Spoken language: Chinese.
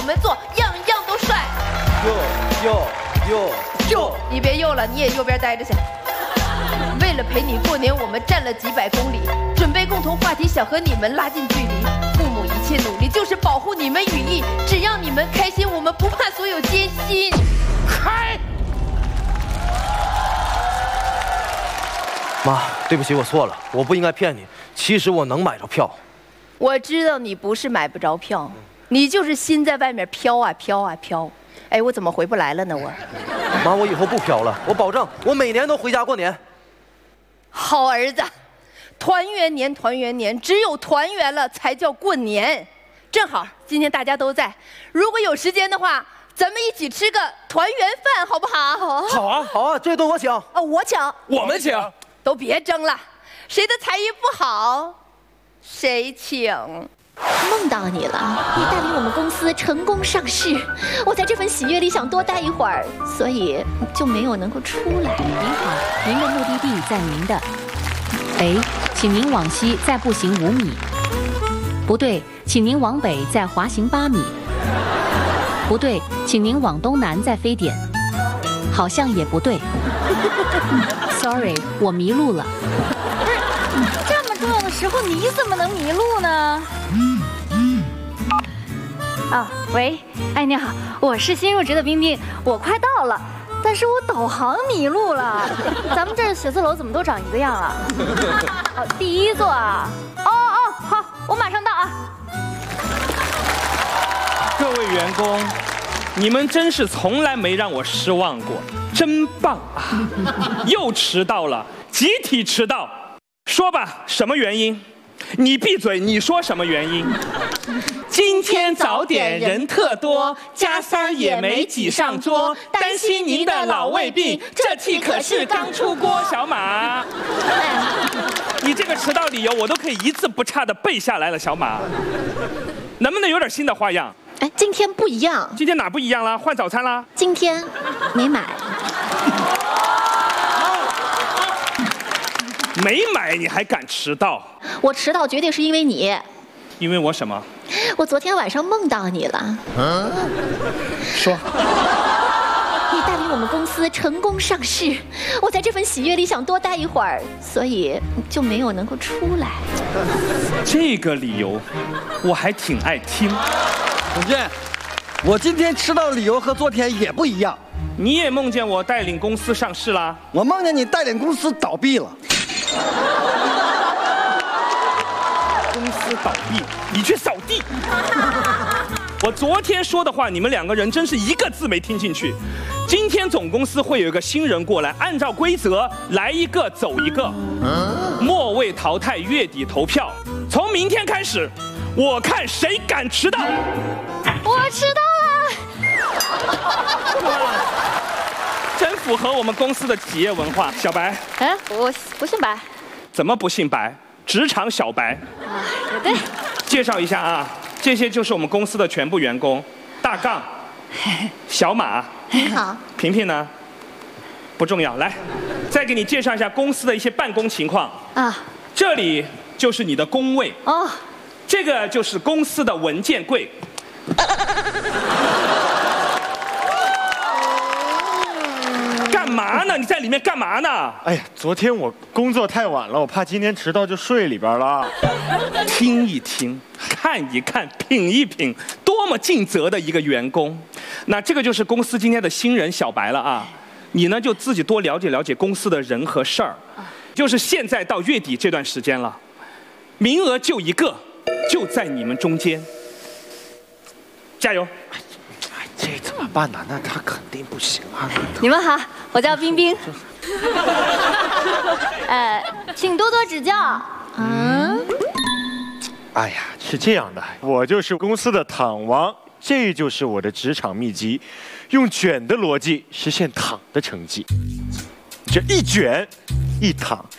们做，样样都帅。哟，你别又了，你也右边待着去。为了陪你过年，我们站了几百公里，准备共同话题，想和你们拉近距离。父母一切努力就是保护你们羽翼，只要你们开心，我们不怕所有艰辛。 开！ 妈，对不起，我错了，我不应该骗你。其实我能买着票。 我知道你不是买不着票，你就是心在外面飘啊飘啊飘。哎，我怎么回不来了呢？ 妈，我以后不飘了，我保证，我每年都回家过年。 好儿子，团圆年，团圆年，只有团圆了才叫过年。正好今天大家都在，如果有时间的话，咱们一起吃个团圆饭，好不好？ 好啊， 好啊，这顿我请。 我请， 我们请。 都别争了，谁的才艺不好，谁请。 梦到你了，你带领我们公司成功上市，我在这份喜悦里想多待一会儿，所以就没有能够出来。 您好，您的目的地在您的 A， 请您往西再步行5米。不对，请您往北再滑行8米。不对，请您往东南再飞点。好像也不对。Sorry， 我迷路了。 这么重要的时候，你怎么能迷路呢？喂，哎，你好，我是新入职的冰冰，我快到了，但是我导航迷路了。咱们这儿的写字楼怎么都长一个样啊？第1座啊。好，我马上到啊。 各位员工，你们真是从来没让我失望过，真棒啊！又迟到了，集体迟到。说吧，什么原因？你闭嘴，你说什么原因？今天早点人特多，加3也没挤上桌，担心您的老胃病，这屉可是刚出锅。小马，你这个迟到理由我都可以一字不差的背下来了，小马，能不能有点新的花样？ 哎，今天不一样。 今天哪不一样了？换早餐啦？ 今天没买。 没买你还敢迟到？ 我迟到绝对是因为你。 因为我什么？ 我昨天晚上梦到你了。 说。 你带领我们公司成功上市，我在这份喜悦里想多待一会儿，所以就没有能够出来。 这个理由我还挺爱听。 同志，我今天迟到的理由和昨天也不一样。 你也梦见我带领公司上市啦？ 我梦见你带领公司倒闭了。 公司倒闭，你去扫地。我昨天说的话，你们2个人真是一个字没听进去。今天总公司会有一个新人过来，按照规则来一个走一个，末位淘汰，月底投票。从明天开始，我看谁敢迟到。 我迟到了。 真符合我们公司的企业文化。小白， 我不姓白。 怎么不姓白？职场小白。 也对。 介绍一下啊，这些就是我们公司的全部员工。大杠，小马， 你好。 萍萍呢？不重要。来，再给你介绍一下公司的一些办公情况啊。这里就是你的工位哦，这个就是公司的文件柜。干嘛呢？你在里面干嘛呢？ 哎呀，昨天我工作太晚了，我怕今天迟到就睡里边了。 听一听，看一看，品一品，多么尽责的一个员工。那这个就是公司今天的新人小白了啊。你呢就自己多了解了解公司的人和事儿。就是现在到月底这段时间了，名额就1个，就在你们中间。加油！ 这怎么办呢？那他肯定不行啊！ 你们好，我叫冰冰。请多多指教。 哎呀，是这样的，我就是公司的躺王，这就是我的职场秘籍，用卷的逻辑实现躺的成绩。这一卷一躺